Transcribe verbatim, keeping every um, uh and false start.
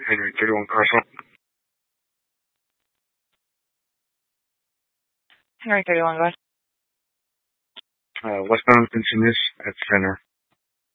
Henry thirty-one Carson. Henry thirty-one, go ahead. Uh, westbound continuous at center.